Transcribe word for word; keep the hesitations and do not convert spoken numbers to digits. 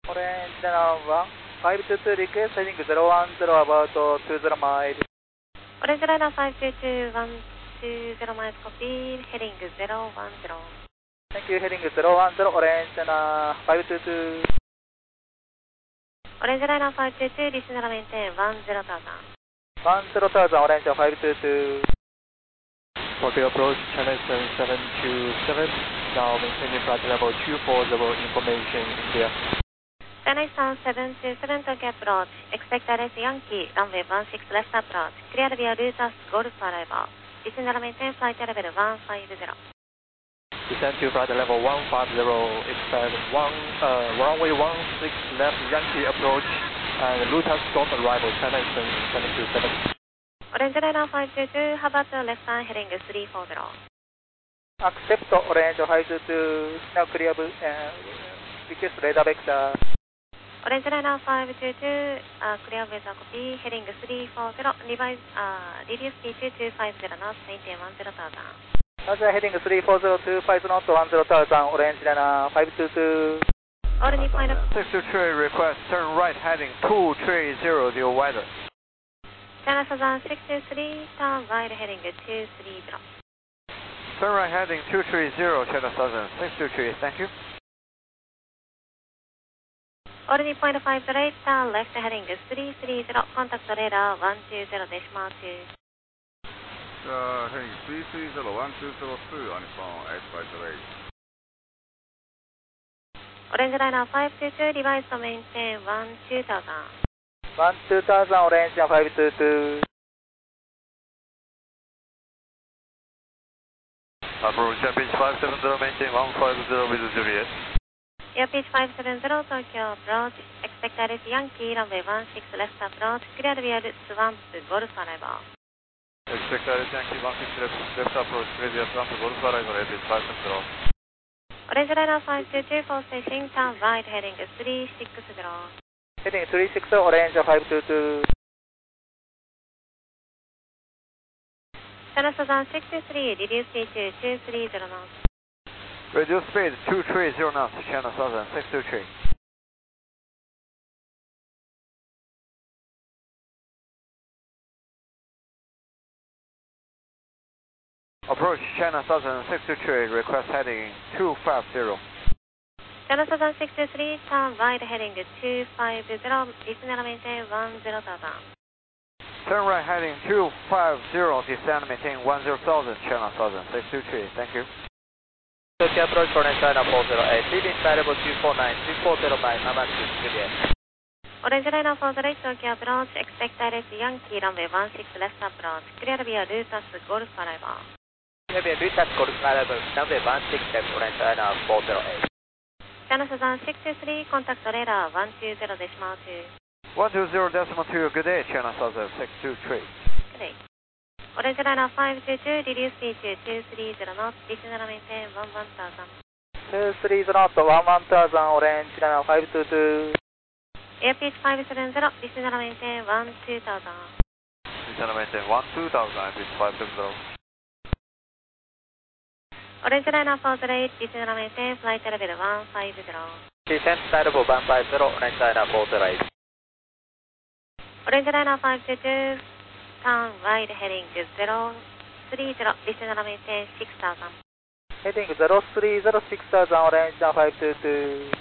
Orange channel one, five two two request heading zero one zero about two zero miles. Orange Liner five two two one two zero miles copy, heading zero one zero. Thank you, heading zero one zero, Orange channel five two two. Orange Liner five two two, listener maintain one zero thousand. one zero thousand, Orange five two two. Tokyo approach, channel seven seven two seven, now maintaining flight level two four zero, information India. Channel seven two seven, Tokyo approach, expect R S Yankee, runway one six left approach, clear via Lotus Golf arrival. Listener maintain flight level one five zero. Descend to flight level one five zero, expect one, uh, runway one six left Yankee approach, and Lotus Golf arrival, channel seven two seven. Orange Liner five two two, Harbour left turn heading three four zero. Accept Orange five two two, now clear, uh, request radar vector. Orange Liner five two two, uh, clear with a copy, heading three four zero, revise, uh, reduce speed to two five zero knots, maintain one zero thousand. Roger, heading three four zero two five knots, one zero thousand, Orange Liner five two two. All new final. six two three, request turn right heading two three zero, zero weather. Channel Southern six two three, turn right heading two three zero. Turn right heading two three zero, Channel Southern six two three, thank you. All new point five zero eight, turn left heading three three zero, contact radar one two zero decimal two. Uh, heading three three zero one two zero two on phone eight five zero eight. Orange Liner five two two, revise to maintain one two thousand. one two thousand, Orange five two two. Approach Airpitch five seven zero, maintain one five zero with Juliet. Airpitch five seven zero, Tokyo approach, expect R S Yankee, runway one six left approach, clear via Swamp Golf arrival. Expect R S Yankee one six left, left approach, clear via Swamp Golf arrival, Airpitch five seven zero. Orange Liner five two two, for station, turn right heading three six zero. Heading three six zero, Orange five two two. Channel Southern six two three, reduce speed to two three zero knots. Reduce speed two three zero knots, Channel Southern six two three. Approach Channel Southern six two three, request heading two five zero. Channel Southern six two three, turn right heading two five zero, listener maintain one zero thousand. Turn right heading two five zero, descend maintain one zero thousand, Channel Southern six two three, thank you. Tokyo approach, Orange Liner four zero eight, leaving flight level two four nine, two four zero by Mama two Juliet. Orange Liner four zero eight, Tokyo approach, expect R S Yankee, runway one six left approach, clear via Lotus Golf arrival. Clear via Lotus Golf arrival, runway one six left, Orange Liner four zero eight. Channel Southern six two three, contact radar one two zero decimal two. one two zero decimal two, good day, Channel Southern six two three. Good day. Orange Liner five two two, reduce speed to two three zero knots, listener maintain one one thousand. two three zero knots, one one thousand, Orange Liner five two two. Airpitch five seven zero, listener maintain one two thousand. Listener maintain one two thousand, Airpitch five seven zero. Orange Liner four zero eight, listener maintain flight level one five zero. Descent flight level one five zero, Orange Liner four zero eight. Orange Liner five two two, turn right heading zero three zero, listener maintain six thousand. Heading zero three zero six thousand, Orange five two two.